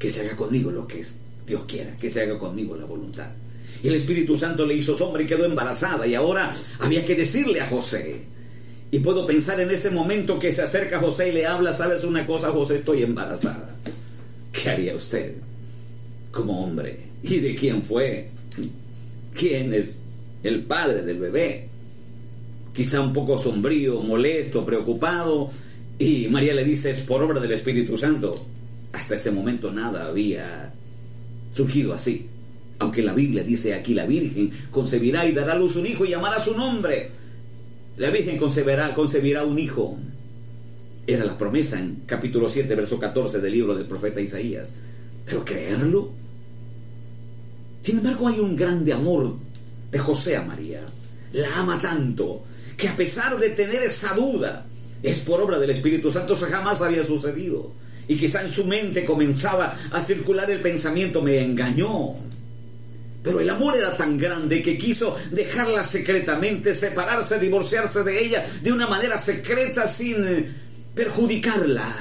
que se haga conmigo lo que Dios quiera, que se haga conmigo la voluntad. Y el Espíritu Santo le hizo sombra y quedó embarazada, y ahora había que decirle a José. Y puedo pensar en ese momento que se acerca a José y le habla: ¿sabes una cosa, José? Estoy embarazada. ¿Qué haría usted como hombre? ¿Y de quién fue? ¿Quién es el padre del bebé? Quizá un poco sombrío, molesto, preocupado. Y María le dice: es por obra del Espíritu Santo. Hasta ese momento nada había surgido así. Aunque la Biblia dice aquí: la Virgen concebirá y dará a luz un hijo y llamará su nombre. La Virgen concebirá un hijo. Era la promesa en capítulo 7, verso 14 del libro del profeta Isaías. Pero creerlo. Sin embargo, hay un grande amor de José a María. La ama tanto que, a pesar de tener esa duda, es por obra del Espíritu Santo. Eso jamás había sucedido. Y quizá en su mente comenzaba a circular el pensamiento: me engañó. Pero el amor era tan grande que quiso dejarla secretamente, separarse, divorciarse de ella de una manera secreta, sin perjudicarla.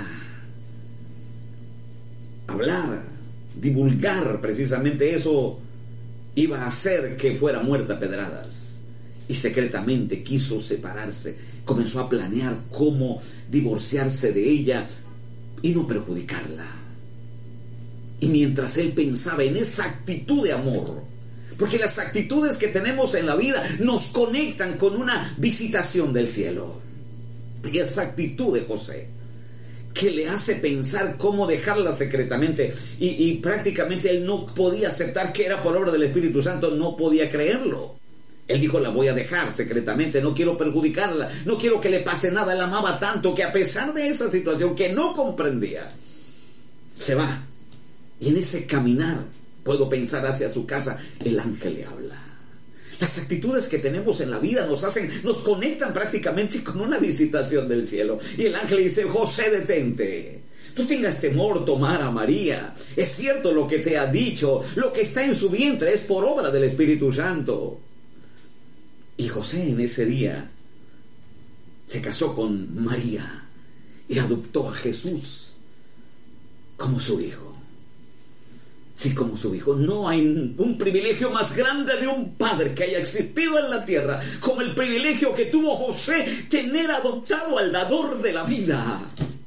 Hablar, divulgar precisamente eso iba a hacer que fuera muerta a pedradas. Y secretamente quiso separarse. Comenzó a planear cómo divorciarse de ella y no perjudicarla. Y mientras él pensaba en esa actitud de amor, porque las actitudes que tenemos en la vida nos conectan con una visitación del cielo, y esa actitud de José, que le hace pensar cómo dejarla secretamente, y prácticamente él no podía aceptar que era por obra del Espíritu Santo, no podía creerlo. Él dijo: la voy a dejar secretamente, no quiero perjudicarla, no quiero que le pase nada. Él amaba tanto que, a pesar de esa situación que no comprendía, se va. Y en ese caminar, puedo pensar hacia su casa, el ángel le habla. Las actitudes que tenemos en la vida nos conectan prácticamente con una visitación del cielo. Y el ángel le dice: José, detente. No tengas temor tomar a María. Es cierto lo que te ha dicho. Lo que está en su vientre es por obra del Espíritu Santo. Y José en ese día se casó con María y adoptó a Jesús como su hijo. Sí, como su hijo. No hay un privilegio más grande de un padre que haya existido en la tierra como el privilegio que tuvo José, tener adoptado al dador de la vida.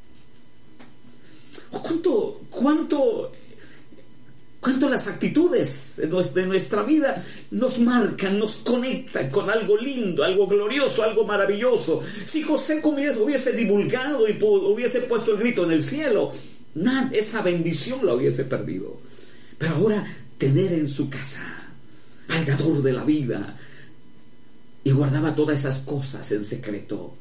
¿Cuánto las actitudes de nuestra vida nos marcan, nos conectan con algo lindo, algo glorioso, algo maravilloso? Si José hubiese divulgado y hubiese puesto el grito en el cielo, esa bendición la hubiese perdido. Pero ahora, tener en su casa al dador de la vida, y guardaba todas esas cosas en secreto.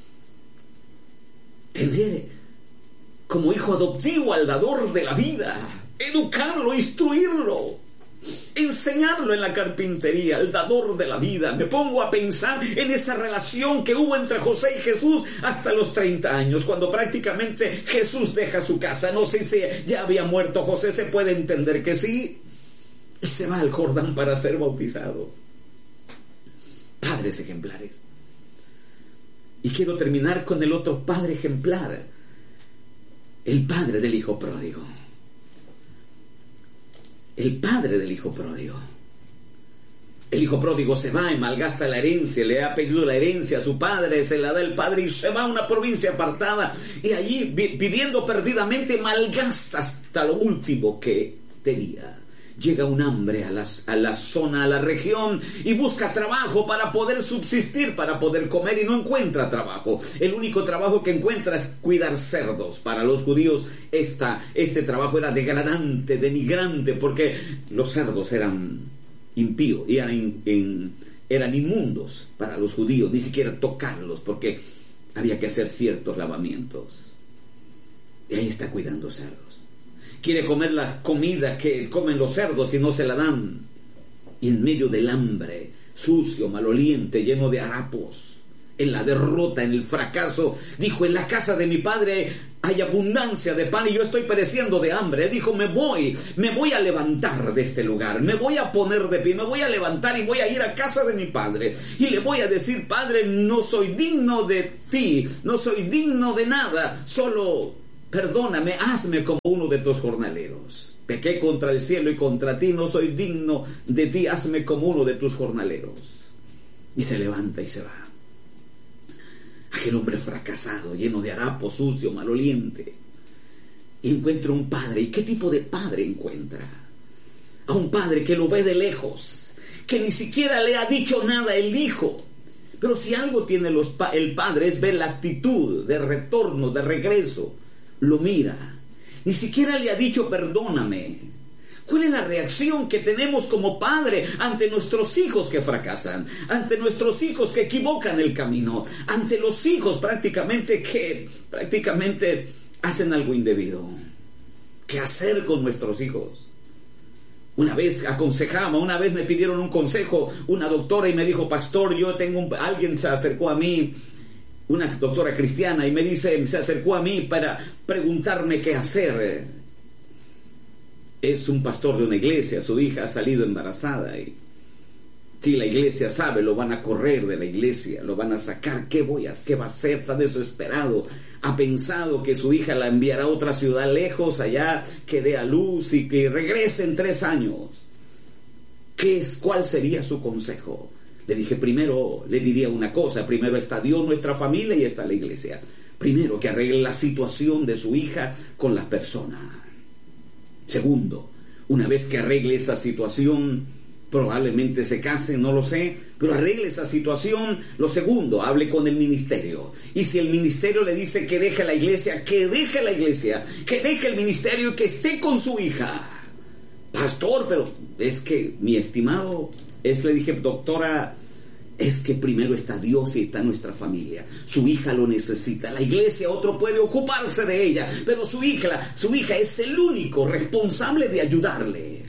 Tener como hijo adoptivo al dador de la vida, educarlo, instruirlo, enseñarlo en la carpintería, el dador de la vida. Me pongo a pensar en esa relación que hubo entre José y Jesús hasta los 30 años, cuando prácticamente Jesús deja su casa. No sé si ya había muerto José, se puede entender que sí, y se va al Jordán para ser bautizado. Padres ejemplares. Y quiero terminar con el otro padre ejemplar, el padre del hijo pródigo. El padre del hijo pródigo. El hijo pródigo se va y malgasta la herencia, le ha pedido la herencia a su padre, se la da el padre y se va a una provincia apartada, y allí, viviendo perdidamente, malgasta hasta lo último que tenía. Llega un hambre a la zona, a la región, y busca trabajo para poder subsistir, para poder comer, y no encuentra trabajo. El único trabajo que encuentra es cuidar cerdos. Para los judíos este trabajo era degradante, denigrante, porque los cerdos eran impíos, eran inmundos para los judíos, ni siquiera tocarlos, porque había que hacer ciertos lavamientos. Y ahí está cuidando cerdos. Quiere comer la comida que comen los cerdos y no se la dan. Y en medio del hambre, sucio, maloliente, lleno de harapos, en la derrota, en el fracaso, dijo: en la casa de mi padre hay abundancia de pan y yo estoy pereciendo de hambre. Él dijo: me voy a levantar de este lugar, me voy a poner de pie, me voy a levantar y voy a ir a casa de mi padre. Y le voy a decir: Padre, no soy digno de ti, no soy digno de nada, solo perdóname, hazme como uno de tus jornaleros. Pequé contra el cielo y contra ti, no soy digno de ti, hazme como uno de tus jornaleros. Y se levanta y se va. Aquel hombre fracasado, lleno de harapo, sucio, maloliente, y encuentra un padre. ¿Y qué tipo de padre encuentra? A un padre que lo ve de lejos, que ni siquiera le ha dicho nada el hijo. Pero si algo tiene el padre es ver la actitud de retorno, de regreso. Lo mira. Ni siquiera le ha dicho perdóname. ¿Cuál es la reacción que tenemos como padre ante nuestros hijos que fracasan? Ante nuestros hijos que equivocan el camino. Ante los hijos que hacen algo indebido. ¿Qué hacer con nuestros hijos? Una vez me pidieron un consejo, una doctora, y me dijo, pastor, alguien se acercó a mí, una doctora cristiana, y se acercó a mí para preguntarme qué hacer. Es un pastor de una iglesia, su hija ha salido embarazada, y si la iglesia sabe, lo van a correr de la iglesia, lo van a sacar. ¿Qué va a hacer? Está desesperado. Ha pensado que su hija la enviará a otra ciudad lejos, allá, que dé a luz y que regrese en 3 años. ¿Cuál sería su consejo? Le dije, primero le diría una cosa. Primero está Dios, nuestra familia, y está la iglesia. Primero, que arregle la situación de su hija con la persona. Segundo, una vez que arregle esa situación, probablemente se casen, no lo sé, pero arregle esa situación. Lo segundo, hable con el ministerio. Y si el ministerio le dice que deje la iglesia, que deje la iglesia, que deje el ministerio y que esté con su hija. Pastor, pero es que, mi estimado, le dije, doctora, es que primero está Dios y está nuestra familia. Su hija lo necesita. La iglesia, otro puede ocuparse de ella, pero su hija es el único responsable de ayudarle.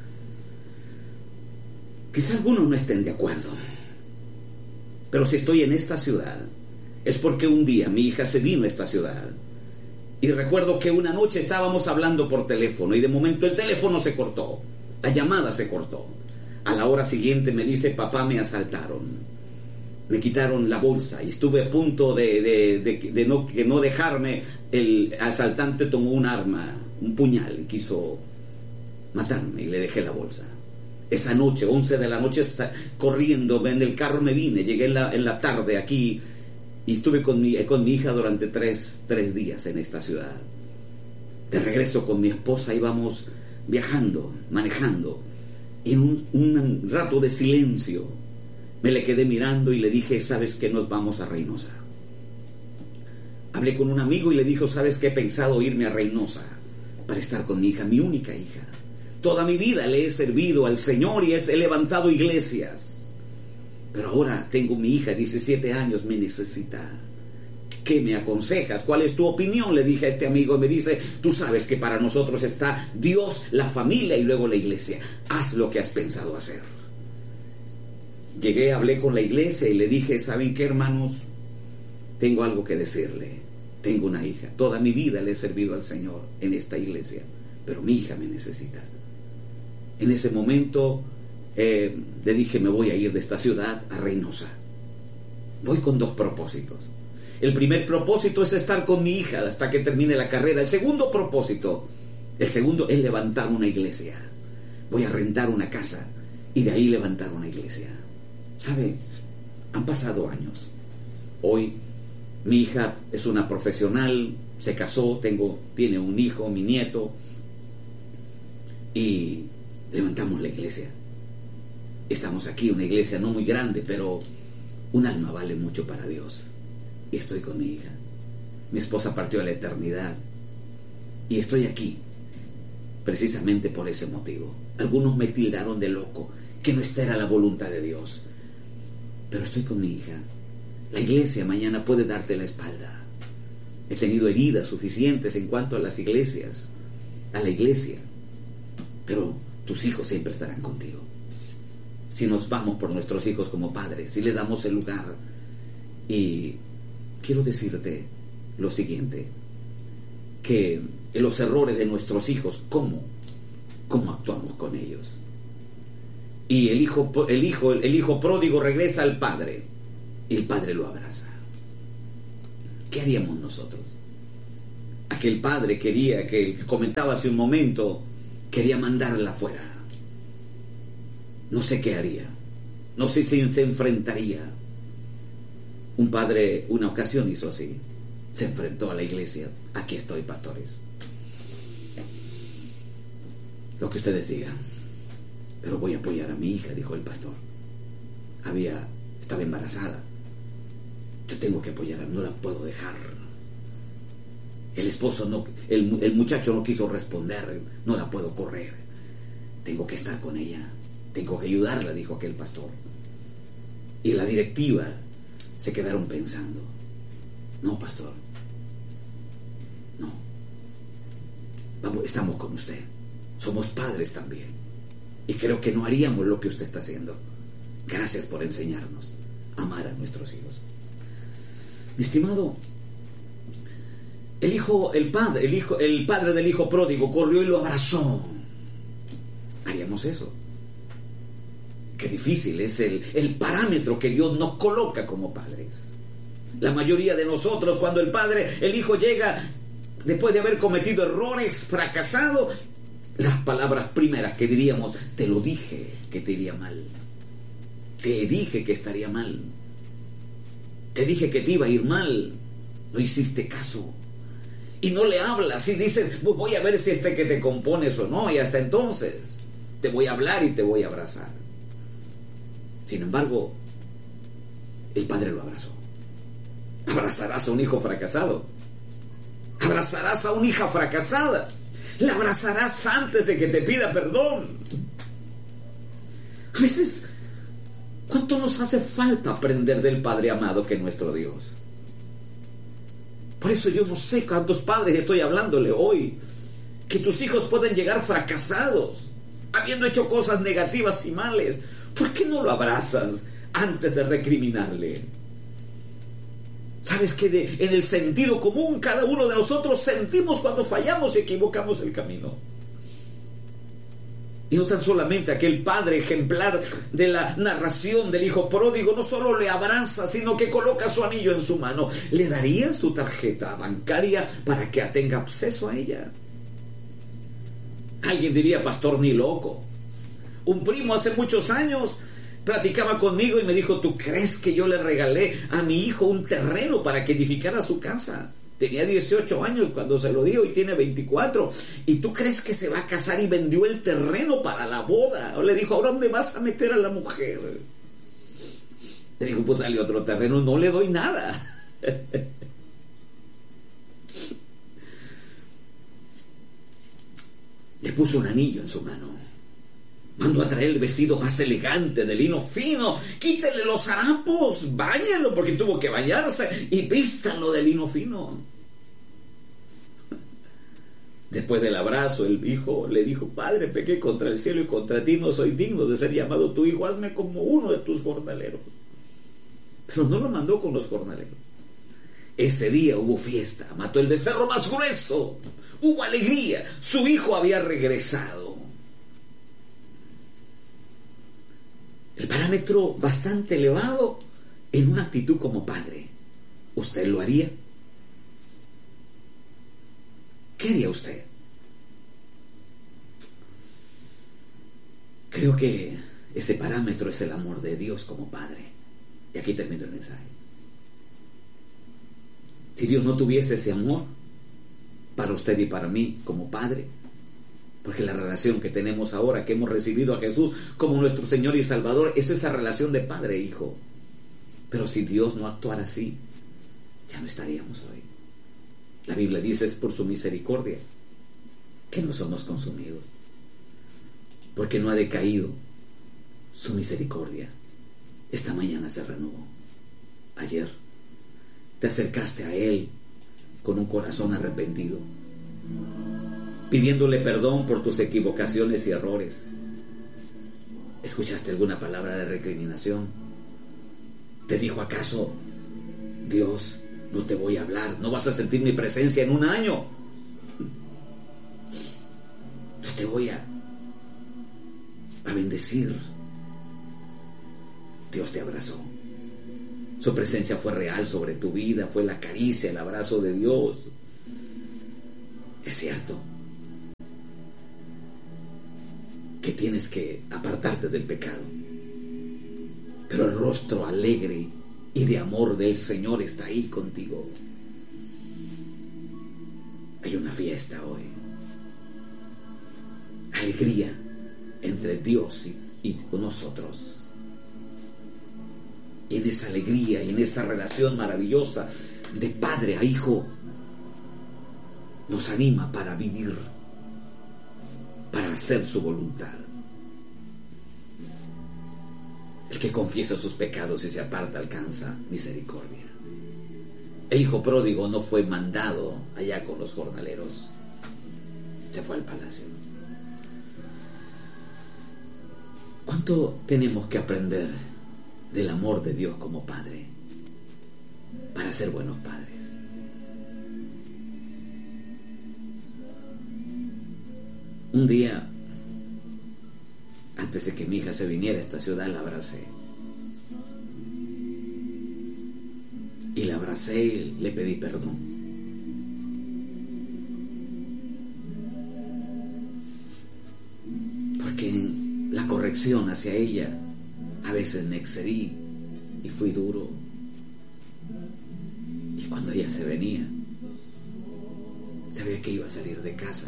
Quizá algunos no estén de acuerdo, pero si estoy en esta ciudad es porque un día mi hija se vino a esta ciudad, y recuerdo que una noche estábamos hablando por teléfono y de momento el teléfono se cortó, la llamada se cortó. A la hora siguiente me dice, papá, me asaltaron, me quitaron la bolsa y estuve a punto de no dejarme. El asaltante tomó un arma, un puñal, y quiso matarme, y le dejé la bolsa. Esa noche, 11 de la noche, corriendo en el carro me vine, llegué en la tarde aquí y estuve con mi hija durante tres días en esta ciudad. De regreso con mi esposa íbamos viajando, manejando, y en un rato de silencio me le quedé mirando y le dije, ¿sabes qué? Nos vamos a Reynosa. Hablé con un amigo y le dijo, ¿sabes qué? He pensado irme a Reynosa para estar con mi hija, mi única hija. Toda mi vida le he servido al Señor y he levantado iglesias. Pero ahora tengo mi hija, 17 años, me necesita. ¿Qué me aconsejas? ¿Cuál es tu opinión? Le dije a este amigo, y me dice, tú sabes que para nosotros está Dios, la familia y luego la iglesia. Haz lo que has pensado hacer. Llegué, hablé con la iglesia y le dije, ¿saben qué, hermanos? Tengo algo que decirle. Tengo una hija. Toda mi vida le he servido al Señor en esta iglesia, pero mi hija me necesita. En ese momento le dije, me voy a ir de esta ciudad a Reynosa. Voy con 2 propósitos. El primer propósito es estar con mi hija hasta que termine la carrera. El segundo es levantar una iglesia. Voy a rentar una casa y de ahí levantar una iglesia. ¿Sabe? Han pasado años. Hoy mi hija es una profesional, se casó, tiene un hijo, mi nieto, y levantamos la iglesia. Estamos aquí, una iglesia no muy grande, pero un alma vale mucho para Dios. Y estoy con mi hija. Mi esposa partió a la eternidad y estoy aquí precisamente por ese motivo. Algunos me tildaron de loco, que no esta era la voluntad de Dios, pero estoy con mi hija. La iglesia mañana puede darte la espalda. He tenido heridas suficientes en cuanto a las iglesias, a la iglesia, pero tus hijos siempre estarán contigo. Si nos vamos por nuestros hijos como padres, si le damos el lugar. Y quiero decirte lo siguiente, que en los errores de nuestros hijos, ¿cómo actuamos con ellos? Y el hijo pródigo regresa al padre y el padre lo abraza. ¿Qué haríamos nosotros? aquel padre quería, que comentaba hace un momento, quería mandarla fuera. No sé qué haría, no sé si se enfrentaría. Un padre una ocasión hizo así, se enfrentó a la iglesia. Aquí estoy, pastores, lo que ustedes digan, pero voy a apoyar a mi hija, dijo el pastor. Estaba embarazada, yo tengo que apoyarla, no la puedo dejar. El esposo no, el muchacho no quiso responder, no la puedo correr, tengo que estar con ella, tengo que ayudarla, dijo aquel pastor. Y la directiva se quedaron pensando, no, pastor, no, estamos con usted, somos padres también, y creo que no haríamos lo que usted está haciendo. Gracias por enseñarnos a amar a nuestros hijos. Mi estimado, el padre del hijo pródigo corrió y lo abrazó. ¿Haríamos eso? Qué difícil es el parámetro que Dios nos coloca como padres. La mayoría de nosotros, cuando el hijo llega después de haber cometido errores, fracasado, las palabras primeras que diríamos: te lo dije que te iría mal, te dije que estaría mal, te dije que te iba a ir mal, no hiciste caso. Y no le hablas y dices: pues voy a ver si que te compones o no, y hasta entonces te voy a hablar y te voy a abrazar. Sin embargo, el padre lo abrazó. ¿Abrazarás a un hijo fracasado? ¿Abrazarás a una hija fracasada? ¿La abrazarás antes de que te pida perdón? A veces, ¿cuánto nos hace falta aprender del Padre amado que es nuestro Dios? Por eso yo no sé cuántos padres estoy hablándole hoy, que tus hijos pueden llegar fracasados, habiendo hecho cosas negativas y males. ¿Por qué no lo abrazas antes de recriminarle? Sabes que en el sentido común cada uno de nosotros sentimos cuando fallamos y equivocamos el camino. Y no tan solamente aquel padre ejemplar de la narración del hijo pródigo, no solo le abraza, sino que coloca su anillo en su mano. ¿Le darías tu tarjeta bancaria para que tenga acceso a ella? Alguien diría: pastor, ni loco. Un primo hace muchos años platicaba conmigo y me dijo: ¿tú crees que yo le regalé a mi hijo un terreno para que edificara su casa? Tenía 18 años cuando se lo dio y tiene 24. ¿Y tú crees que se va a casar y vendió el terreno para la boda? O le dijo: ¿ahora dónde vas a meter a la mujer? Le dijo: pues dale otro terreno, no le doy nada. Le puso un anillo en su mano. Mandó a traer el vestido más elegante de lino fino. Quítele los harapos, báñalo porque tuvo que bañarse, y vístanlo de lino fino. Después del abrazo, el hijo le dijo: padre, pequé contra el cielo y contra ti, no soy digno de ser llamado tu hijo, hazme como uno de tus jornaleros. Pero no lo mandó con los jornaleros. Ese día hubo fiesta, mató el becerro más grueso, hubo alegría, su hijo había regresado. El parámetro bastante elevado en una actitud como padre. ¿Usted lo haría? ¿Qué haría usted? Creo que ese parámetro es el amor de Dios como padre. Y aquí termino el mensaje. Si Dios no tuviese ese amor para usted y para mí como padre, porque la relación que tenemos ahora, que hemos recibido a Jesús como nuestro Señor y Salvador, es esa relación de padre e hijo. Pero si Dios no actuara así, ya no estaríamos hoy. La Biblia dice: es por su misericordia que no somos consumidos, porque no ha decaído su misericordia. Esta mañana se renovó. Ayer te acercaste a Él con un corazón arrepentido, pidiéndole perdón por tus equivocaciones y errores. ¿Escuchaste alguna palabra de recriminación? ¿Te dijo acaso Dios: no te voy a hablar, no vas a sentir mi presencia en un año? Yo te voy a bendecir. Dios te abrazó. Su presencia fue real sobre tu vida, fue la caricia, el abrazo de Dios. Es cierto que tienes que apartarte del pecado, pero el rostro alegre y de amor del Señor está ahí contigo. Hay una fiesta hoy, alegría entre Dios y nosotros. Y en esa alegría y en esa relación maravillosa de padre a hijo, nos anima para vivir, para hacer su voluntad. El que confiesa sus pecados y se aparta alcanza misericordia. El hijo pródigo no fue mandado allá con los jornaleros, se fue al palacio. ¿Cuánto tenemos que aprender del amor de Dios como Padre para ser buenos padres? Un día, antes de que mi hija se viniera a esta ciudad, la abracé. Y la abracé y le pedí perdón. Porque en la corrección hacia ella, a veces me excedí y fui duro. Y cuando ella se venía, sabía que iba a salir de casa.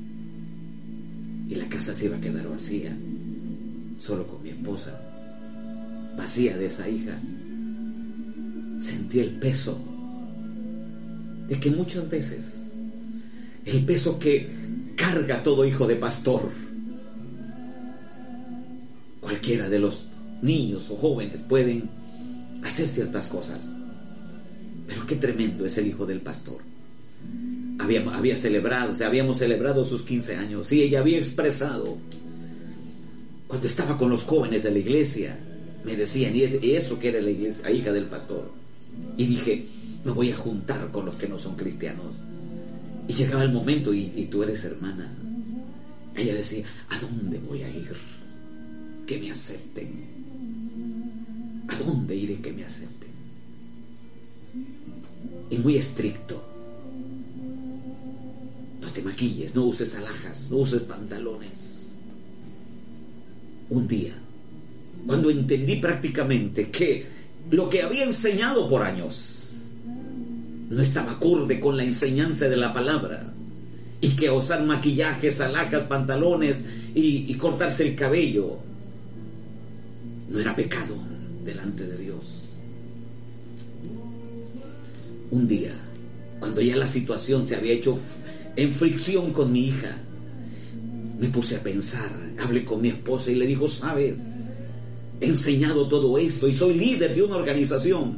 Y la casa se iba a quedar vacía, solo con mi esposa, vacía de esa hija. Sentí el peso de que muchas veces, el peso que carga todo hijo de pastor, cualquiera de los niños o jóvenes pueden hacer ciertas cosas, pero qué tremendo es el hijo del pastor. Habíamos celebrado sus 15 años y ella había expresado, cuando estaba con los jóvenes de la iglesia, me decían, y eso que era la iglesia, la hija del pastor, y dije, me voy a juntar con los que no son cristianos. Y llegaba el momento, y tú eres hermana. Ella decía, ¿a dónde voy a ir? Que me acepten. ¿A dónde iré que me acepten? Y muy estricto. No te maquilles, no uses alhajas, no uses pantalones. Un día, cuando entendí prácticamente que lo que había enseñado por años no estaba acorde con la enseñanza de la palabra, y que usar maquillajes, alhajas, pantalones y cortarse el cabello no era pecado delante de Dios. Un día, cuando ya la situación se había hecho en fricción con mi hija, me puse a pensar, hablé con mi esposa y le dijo, ¿sabes? He enseñado todo esto y soy líder de una organización.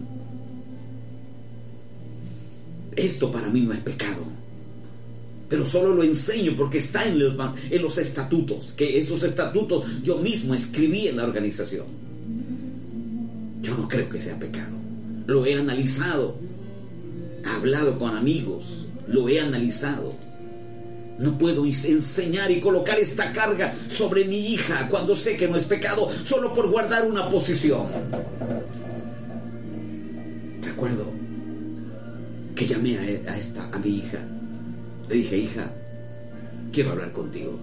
Esto para mí no es pecado, pero solo lo enseño porque está en los estatutos, que esos estatutos yo mismo escribí en la organización. Yo no creo que sea pecado. Lo he analizado, he hablado con amigos, lo he analizado. No puedo enseñar y colocar esta carga sobre mi hija cuando sé que no es pecado, solo por guardar una posición. Recuerdo que llamé a mi hija. Le dije, hija, quiero hablar contigo.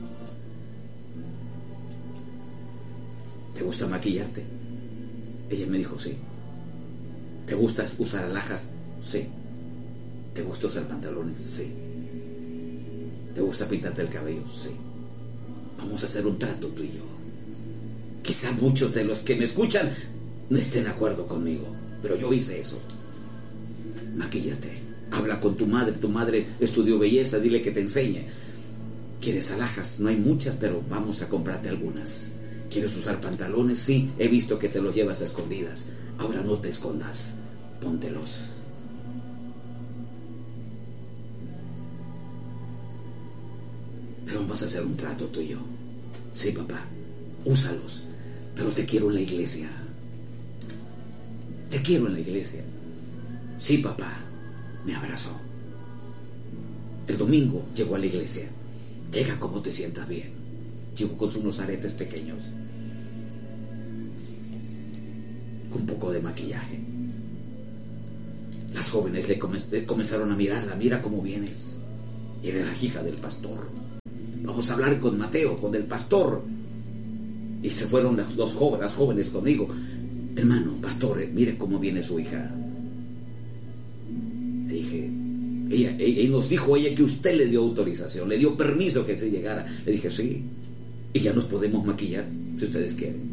¿Te gusta maquillarte? Ella me dijo, sí. ¿Te gusta usar alhajas? Sí. ¿Te gusta usar pantalones? Sí. ¿Te gusta pintarte el cabello? Sí. Vamos a hacer un trato tú y yo. Quizá muchos de los que me escuchan no estén de acuerdo conmigo, pero yo hice eso. Maquíllate. Habla con tu madre estudió belleza, dile que te enseñe. ¿Quieres alhajas? No hay muchas, pero vamos a comprarte algunas. ¿Quieres usar pantalones? Sí, he visto que te los llevas a escondidas. Ahora no te escondas, póntelos. Pero vamos a hacer un trato tú y yo. Sí, papá, úsalos, pero te quiero en la iglesia. Te quiero en la iglesia. Sí, papá. Me abrazó. El domingo llegó a la iglesia. Llega como te sientas bien. Llegó con unos aretes pequeños, con un poco de maquillaje. Las jóvenes le comenzaron a mirarla. Mira cómo vienes. Y era la hija del pastor. Vamos a hablar con Mateo, con el pastor. Y se fueron las jóvenes conmigo. Hermano, pastor, mire cómo viene su hija. Le dije, ella nos dijo que usted le dio autorización, le dio permiso que se llegara. Le dije, sí. Y ya nos podemos maquillar, si ustedes quieren.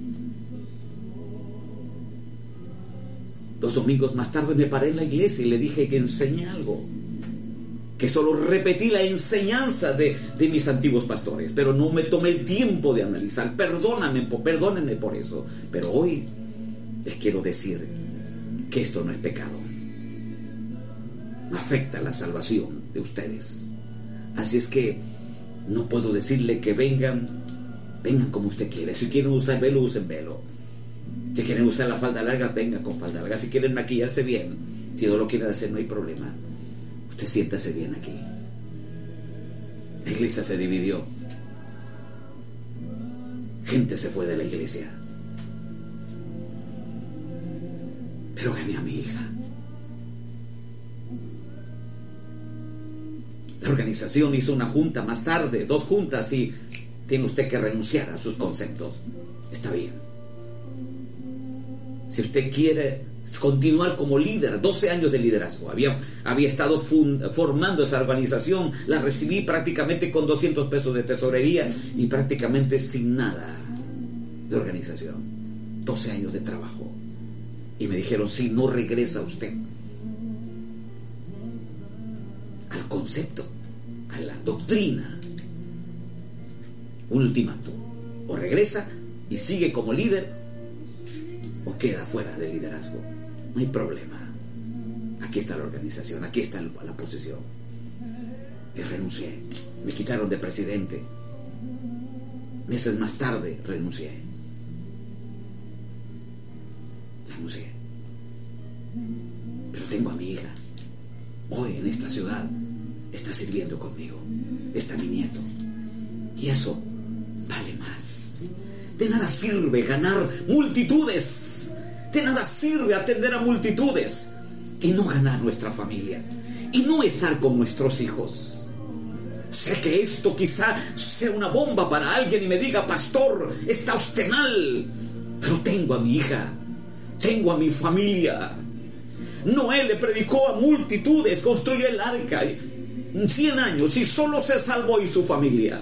2 domingos más tarde me paré en la iglesia y le dije que enseñé algo. Que solo repetí la enseñanza de mis antiguos pastores, pero no me tomé el tiempo de analizar. Perdónenme por eso. Pero hoy les quiero decir que esto no es pecado. Afecta la salvación de ustedes. Así es que no puedo decirle que vengan como usted quiere. Si quieren usar velo, usen velo. Si quieren usar la falda larga, vengan con falda larga. Si quieren maquillarse bien, si no lo quieren hacer, no hay problema. Usted siéntase bien aquí. La iglesia se dividió. Gente se fue de la iglesia. Pero gané a mi hija. La organización hizo una junta más tarde, 2 juntas, y tiene usted que renunciar a sus conceptos. Está bien. Si usted quiere continuar como líder, 12 años de liderazgo, había estado formando esa organización, la recibí prácticamente con 200 pesos de tesorería y prácticamente sin nada de organización. 12 años de trabajo. Y me dijeron, si no regresa usted al concepto, a la doctrina, un ultimátum: o regresa y sigue como líder, o queda fuera del liderazgo. No hay problema. Aquí está la organización, aquí está la posición. Y renuncié. Me quitaron de presidente. Meses más tarde renuncié. Pero tengo a mi hija. Hoy en esta ciudad está sirviendo conmigo. Está mi nieto. Y eso vale más. De nada sirve ganar multitudes. De nada sirve atender a multitudes y no ganar nuestra familia y no estar con nuestros hijos. Sé que esto quizá sea una bomba para alguien y me diga, pastor, está usted mal. Pero tengo a mi hija, tengo a mi familia. Noé le predicó a multitudes, construyó el arca, 100 años, y solo se salvó y su familia.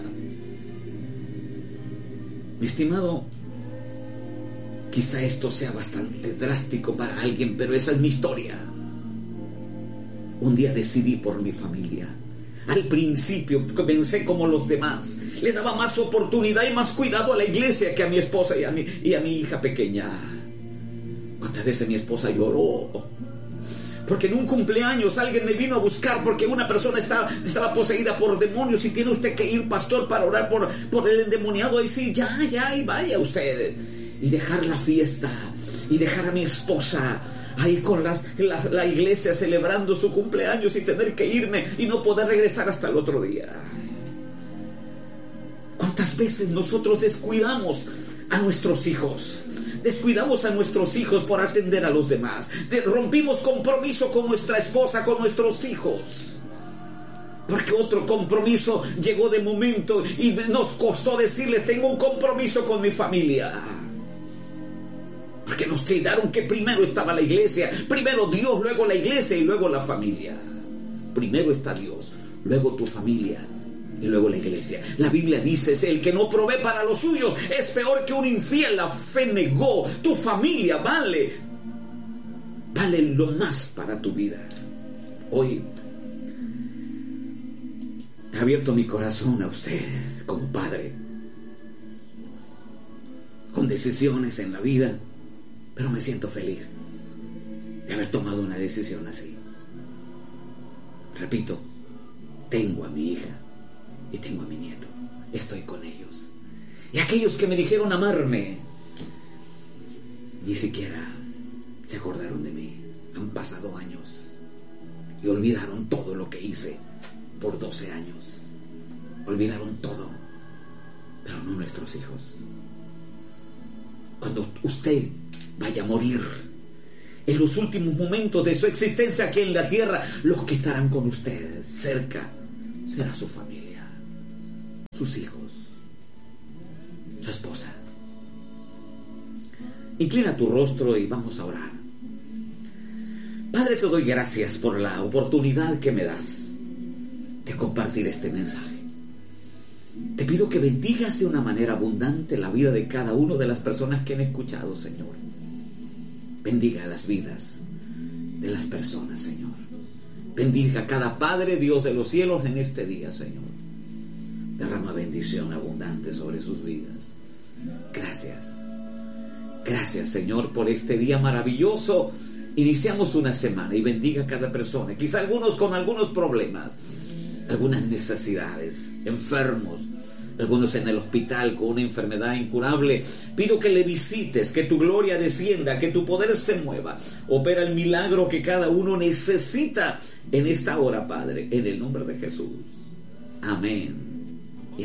Mi estimado, quizá esto sea bastante drástico para alguien, pero esa es mi historia. Un día decidí por mi familia. Al principio comencé como los demás. Le daba más oportunidad y más cuidado a la iglesia que a mi esposa y a mi hija pequeña. ¿Cuántas veces mi esposa lloró? Porque en un cumpleaños alguien me vino a buscar porque una persona estaba poseída por demonios y tiene usted que ir, pastor, para orar por el endemoniado. Y sí, ya, y vaya usted. Y dejar la fiesta y dejar a mi esposa ahí con la iglesia celebrando su cumpleaños y tener que irme y no poder regresar hasta el otro día. ¿Cuántas veces nosotros descuidamos a nuestros hijos? Descuidamos a nuestros hijos por atender a los demás. Rompimos compromiso con nuestra esposa, con nuestros hijos, porque otro compromiso llegó de momento y nos costó decirles, tengo un compromiso con mi familia. Porque nos quedaron que primero estaba la iglesia, primero Dios, luego la iglesia y luego la familia. Primero está Dios, luego tu familia y luego la iglesia. La Biblia dice, el que no provee para los suyos es peor que un infiel. La fe negó. Tu familia vale lo más para tu vida. Hoy he abierto mi corazón a usted como padre, con decisiones en la vida, pero me siento feliz de haber tomado una decisión así. Repito, tengo a mi hija y tengo a mi nieto. Estoy con ellos. Y aquellos que me dijeron amarme, ni siquiera se acordaron de mí. Han pasado años y olvidaron todo lo que hice por 12 años. Olvidaron todo, pero no nuestros hijos. Cuando usted vaya a morir, en los últimos momentos de su existencia aquí en la tierra, los que estarán con usted cerca Prospera su familia, sus hijos, su esposa. Inclina tu rostro y vamos a orar. Padre, te doy gracias por la oportunidad que me das de compartir este mensaje. Te pido que bendigas de una manera abundante la vida de cada una de las personas que han escuchado, Señor. Bendiga las vidas de las personas, Señor. Bendiga a cada Padre, Dios de los cielos, en este día, Señor. Derrama bendición abundante sobre sus vidas. Gracias. Gracias, Señor, por este día maravilloso. Iniciamos una semana y bendiga a cada persona. Quizá algunos con algunos problemas, algunas necesidades, enfermos, algunos en el hospital con una enfermedad incurable. Pido que le visites, que tu gloria descienda, que tu poder se mueva. Opera el milagro que cada uno necesita en esta hora, Padre, en el nombre de Jesús. Amén.